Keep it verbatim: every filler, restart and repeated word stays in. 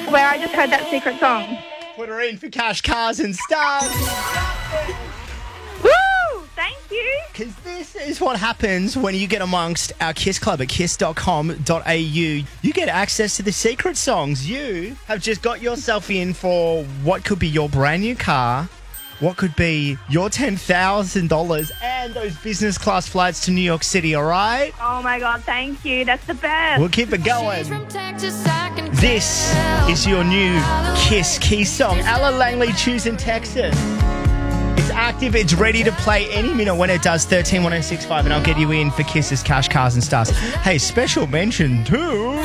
where I just heard that secret song. Put her in for cash, cars and stars. Woo! Thank you. Because this is what happens when you get amongst our Kiss Club at kiss dot com dot a u. You get access to the secret songs. You have just got yourself in for what could be your brand new car, what could be your ten thousand dollars, and those business class flights to New York City, all right? Oh, my God. Thank you. That's the best. We'll keep it going. This is your new Kiss Key song. Ella Langley, Choosing Texas. It's active. It's ready to play any minute when it does. thirteen one oh six five, and I'll get you in for Kiss's Cash, Cars and Stars. Hey, special mention too.